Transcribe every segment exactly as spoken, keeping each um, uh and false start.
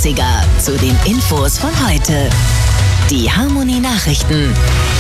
achtziger zu den Infos von heute. Die Harmony Nachrichten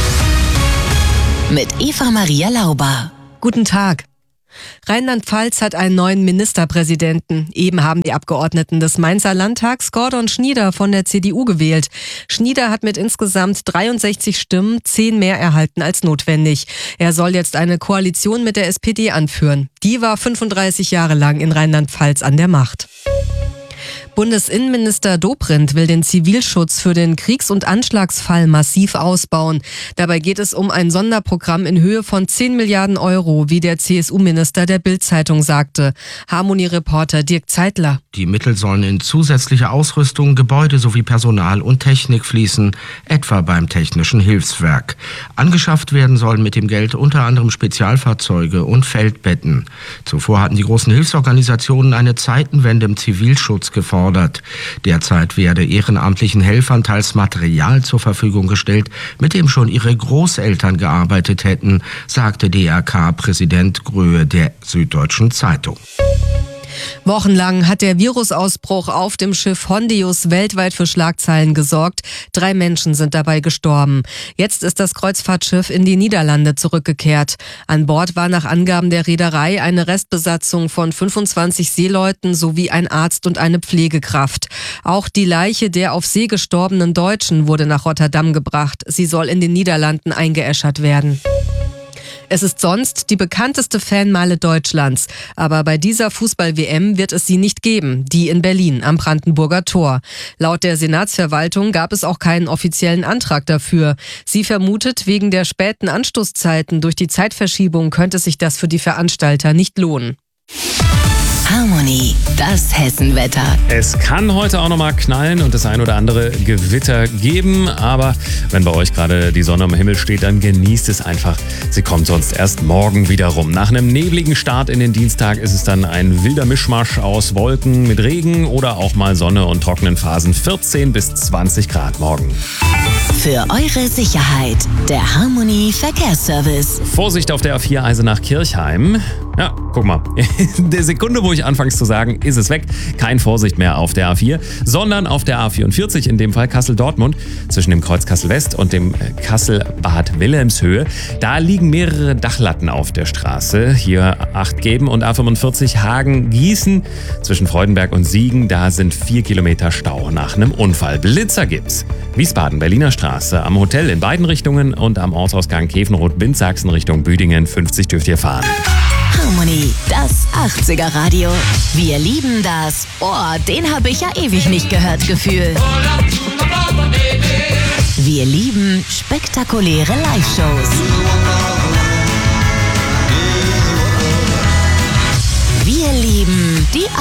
mit Eva Maria Lauber. Guten Tag. Rheinland-Pfalz hat einen neuen Ministerpräsidenten. Eben haben die Abgeordneten des Mainzer Landtags Gordon Schnieder von der C D U gewählt. Schnieder hat mit insgesamt dreiundsechzig Stimmen zehn mehr erhalten als notwendig. Er soll jetzt eine Koalition mit der S P D anführen. Die war fünfunddreißig Jahre lang in Rheinland-Pfalz an der Macht. Bundesinnenminister Dobrindt will den Zivilschutz für den Kriegs- und Anschlagsfall massiv ausbauen. Dabei geht es um ein Sonderprogramm in Höhe von zehn Milliarden Euro, wie der C S U-Minister der Bild-Zeitung sagte. Harmony-Reporter Dirk Zeitler. Die Mittel sollen in zusätzliche Ausrüstung, Gebäude sowie Personal und Technik fließen, etwa beim Technischen Hilfswerk. Angeschafft werden sollen mit dem Geld unter anderem Spezialfahrzeuge und Feldbetten. Zuvor hatten die großen Hilfsorganisationen eine Zeitenwende im Zivilschutz gefordert. Derzeit werde ehrenamtlichen Helfern teils Material zur Verfügung gestellt, mit dem schon ihre Großeltern gearbeitet hätten, sagte D R K-Präsident Gröhe der Süddeutschen Zeitung. Wochenlang hat der Virusausbruch auf dem Schiff Hondius weltweit für Schlagzeilen gesorgt. Drei Menschen sind dabei gestorben. Jetzt ist das Kreuzfahrtschiff in die Niederlande zurückgekehrt. An Bord war nach Angaben der Reederei eine Restbesatzung von fünfundzwanzig Seeleuten sowie ein Arzt und eine Pflegekraft. Auch die Leiche der auf See gestorbenen Deutschen wurde nach Rotterdam gebracht. Sie soll in den Niederlanden eingeäschert werden. Es ist sonst die bekannteste Fanmeile Deutschlands. Aber bei dieser Fußball-W M wird es sie nicht geben, die in Berlin am Brandenburger Tor. Laut der Senatsverwaltung gab es auch keinen offiziellen Antrag dafür. Sie vermutet, wegen der späten Anstoßzeiten durch die Zeitverschiebung könnte sich das für die Veranstalter nicht lohnen. Harmony, das Hessenwetter. Es kann heute auch noch mal knallen und das ein oder andere Gewitter geben, aber wenn bei euch gerade die Sonne am Himmel steht, dann genießt es einfach. Sie kommt sonst erst morgen wieder rum. Nach einem nebligen Start in den Dienstag ist es dann ein wilder Mischmasch aus Wolken mit Regen oder auch mal Sonne und trockenen Phasen. vierzehn bis zwanzig Grad morgen. Für eure Sicherheit, der Harmony Verkehrsservice. Vorsicht auf der A vier Eisenach-Kirchheim. Ja, guck mal. In der Sekunde, wo ich anfange zu sagen, ist es weg. Kein Vorsicht mehr auf der A vier, sondern auf der A vierundvierzig, in dem Fall Kassel-Dortmund, zwischen dem Kreuz Kassel-West und dem Kassel-Bad Wilhelmshöhe. Da liegen mehrere Dachlatten auf der Straße. Hier Acht geben. Und A fünfundvierzig Hagen-Gießen zwischen Freudenberg und Siegen. Da sind vier Kilometer Stau nach einem Unfall. Blitzer gibt's. Wiesbaden, Berliner Straße, am Hotel in beiden Richtungen und am Ortsausgang Käfenrot-Bindsachsen Richtung Büdingen. fünfzig dürft ihr fahren. Harmony, das achtziger Radio. Wir lieben das. Oh, den habe ich ja ewig nicht gehört, Gefühl. Wir lieben spektakuläre Live-Shows. Wir lieben die